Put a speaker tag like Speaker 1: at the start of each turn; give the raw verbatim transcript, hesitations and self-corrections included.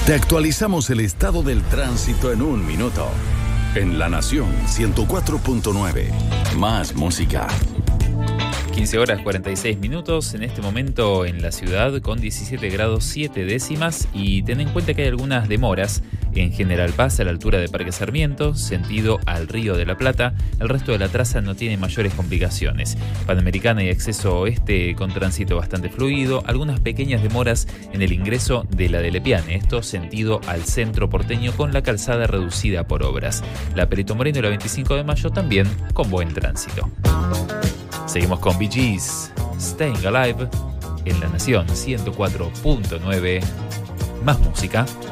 Speaker 1: Te actualizamos el estado del tránsito en un minuto. En La Nación ciento cuatro punto nueve. Más música.
Speaker 2: quince horas cuarenta y seis minutos en este momento en la ciudad con diecisiete grados siete décimas y ten en cuenta que hay algunas demoras en General Paz a la altura de Parque Sarmiento, sentido al Río de la Plata. El resto de la traza no tiene mayores complicaciones. Panamericana y acceso oeste con tránsito bastante fluido, algunas pequeñas demoras en el ingreso de la de Lepiane, esto sentido al centro porteño con la calzada reducida por obras. La Perito Moreno y la veinticinco de mayo también con buen tránsito. Seguimos con Bee Gees, Staying Alive, en La Nación ciento cuatro punto nueve. Más música.